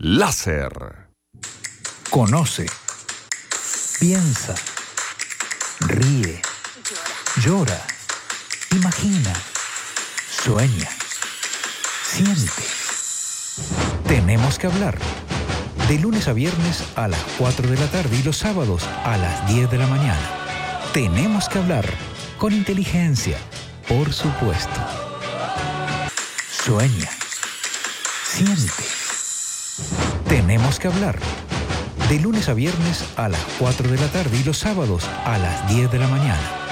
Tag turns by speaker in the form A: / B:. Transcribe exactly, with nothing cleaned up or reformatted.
A: láser.
B: Conoce, piensa, ríe, llora, imagina, sueña, siente. Tenemos que hablar. De lunes a viernes a las cuatro de la tarde y los sábados a las diez de la mañana. Tenemos que hablar con inteligencia, por supuesto. Sueña, siente. Tenemos que hablar. De lunes a viernes a las cuatro de la tarde y los sábados a las diez de la mañana.